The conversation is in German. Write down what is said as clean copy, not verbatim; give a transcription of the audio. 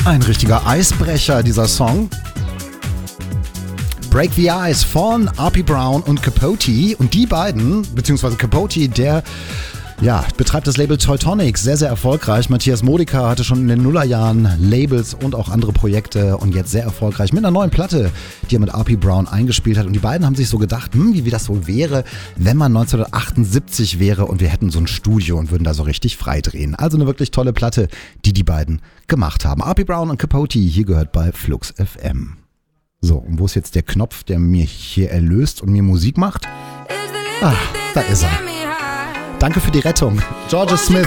Ein richtiger Eisbrecher, dieser Song. Break the Ice von R.P. Brown und Capote. Und die beiden, beziehungsweise Capote, der betreibt das Label Teutonic, sehr, sehr erfolgreich. Matthias Modica hatte schon in den Nullerjahren Labels und auch andere Projekte und jetzt sehr erfolgreich mit einer neuen Platte, die er mit R.P. Brown eingespielt hat. Und die beiden haben sich so gedacht, wie das wohl wäre, wenn man 1978 wäre und wir hätten so ein Studio und würden da so richtig freidrehen. Also eine wirklich tolle Platte, die beiden gemacht haben. R.P. Brown und Capote, hier gehört bei Flux FM. So, und wo ist jetzt der Knopf, der mir hier erlöst und mir Musik macht? Ah, da ist er. Danke für die Rettung. Georgia Smith.